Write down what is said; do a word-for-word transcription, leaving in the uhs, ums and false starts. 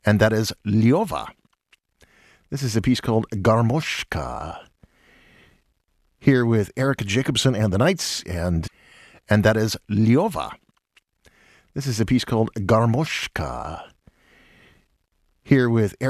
and that is Lyova. This is a piece called Garmoshka. Here with Eric Jacobson and the Knights, and and that is Lyova. This is a piece called Garmoshka. Here with Eric